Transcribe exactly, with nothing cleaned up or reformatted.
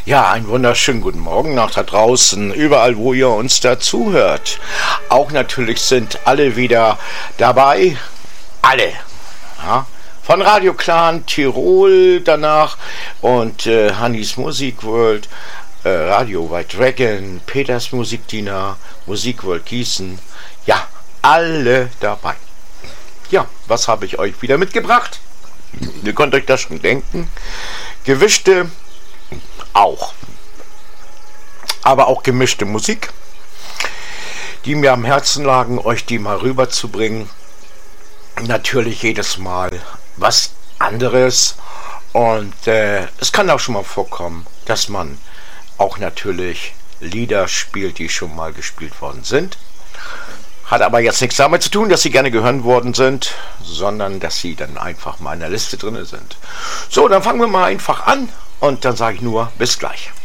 Ja, einen wunderschönen guten Morgen nach da draußen, überall wo ihr uns dazu hört. Auch natürlich sind alle wieder dabei, alle, ja, von Radio Clan Tirol danach und äh, Hannis Musik World, äh, Radio White Dragon, Peters Musikdiener, Musik World Gießen, ja, alle dabei. Ja, was habe ich euch wieder mitgebracht? Ihr könnt euch das schon denken. Gewischte auch. Aber auch gemischte Musik, die mir am Herzen lagen, euch die mal rüberzubringen. Natürlich jedes Mal was anderes. Und äh, es kann auch schon mal vorkommen, dass man auch natürlich Lieder spielt, die schon mal gespielt worden sind. Hat aber jetzt nichts damit zu tun, dass sie gerne gehört worden sind, sondern dass sie dann einfach mal in der Liste drin sind. So, dann fangen wir mal einfach an und dann sage ich nur bis gleich.